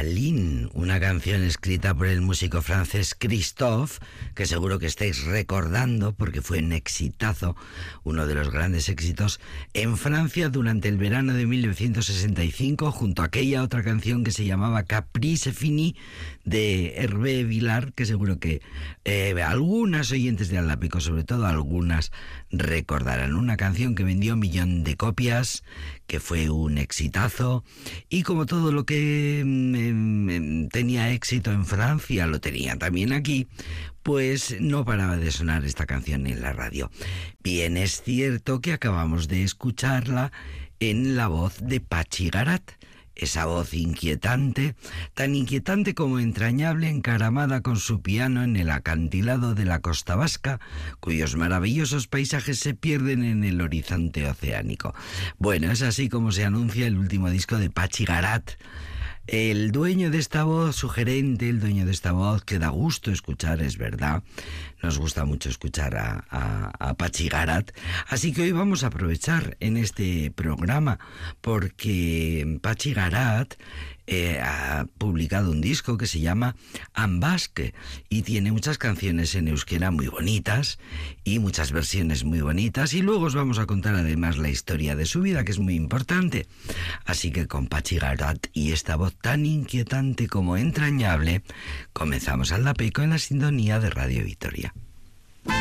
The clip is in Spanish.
Aline, una canción escrita por el músico francés Christophe, que seguro que estáis recordando porque fue un exitazo, uno de los grandes éxitos en Francia durante el verano de 1965, junto a aquella otra canción que se llamaba Caprice Fini de Hervé Villard, que seguro que algunas oyentes de Aldapeco, sobre todo algunas, recordarán. Una canción que vendió 1 millón de copias, que fue un exitazo, y como todo lo que tenía éxito en Francia lo tenía también aquí, pues no paraba de sonar esta canción en la radio. Bien, es cierto que acabamos de escucharla en la voz de Patxi Garat, esa voz inquietante, tan inquietante como entrañable, encaramada con su piano en el acantilado de la costa vasca, cuyos maravillosos paisajes se pierden en el horizonte oceánico. Bueno, es así como se anuncia el último disco de Patxi Garat. El dueño de esta voz sugerente, el dueño de esta voz que da gusto escuchar, es verdad. Nos gusta mucho escuchar a Patxi Garat. Así que hoy vamos a aprovechar en este programa porque Patxi Garat ha publicado un disco que se llama En Basque y tiene muchas canciones en euskera muy bonitas y muchas versiones muy bonitas, y luego os vamos a contar además la historia de su vida, que es muy importante. Así que con Patxi Garat y esta voz tan inquietante como entrañable, comenzamos Aldapeco en la sintonía de Radio Vitoria.